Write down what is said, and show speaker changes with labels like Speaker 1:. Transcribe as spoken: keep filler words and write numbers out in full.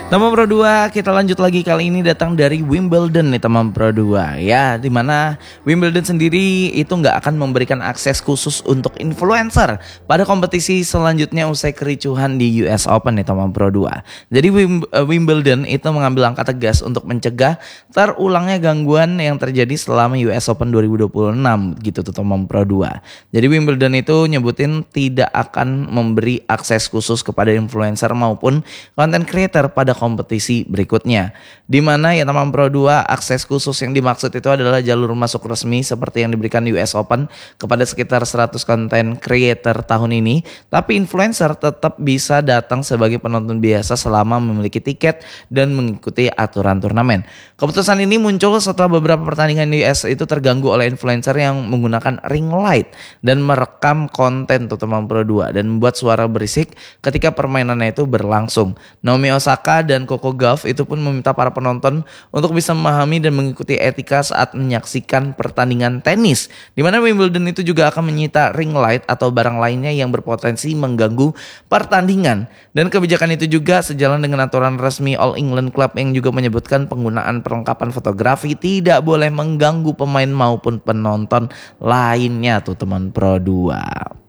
Speaker 1: Teman Pro dua, kita lanjut lagi, kali ini datang dari Wimbledon nih teman Pro dua ya, dimana Wimbledon sendiri itu nggak akan memberikan akses khusus untuk influencer pada kompetisi selanjutnya usai kericuhan di U S Open nih teman Pro dua. Jadi Wimbledon itu mengambil langkah tegas untuk mencegah terulangnya gangguan yang terjadi selama U S Open dua ribu dua puluh enam gitu tuh teman Pro dua. Jadi Wimbledon itu nyebutin tidak akan memberi akses khusus kepada influencer maupun content creator pada kompetisi berikutnya. Di mana ya teman Pro dua, akses khusus yang dimaksud itu adalah jalur masuk resmi seperti yang diberikan U S Open kepada sekitar seratus content creator tahun ini, tapi influencer tetap bisa datang sebagai penonton biasa selama memiliki tiket dan mengikuti aturan turnamen. Keputusan ini muncul setelah beberapa pertandingan U S itu terganggu oleh influencer yang menggunakan ring light dan merekam konten tuh teman Pro dua dan membuat suara berisik ketika permainannya itu berlangsung. Naomi Osaka dan Coco Gauff itu pun meminta para penonton untuk bisa memahami dan mengikuti etika saat menyaksikan pertandingan tenis, di mana Wimbledon itu juga akan menyita ring light atau barang lainnya yang berpotensi mengganggu pertandingan. Dan kebijakan itu juga sejalan dengan aturan resmi All England Club yang juga menyebutkan penggunaan perlengkapan fotografi tidak boleh mengganggu pemain maupun penonton lainnya tuh teman Pro dua.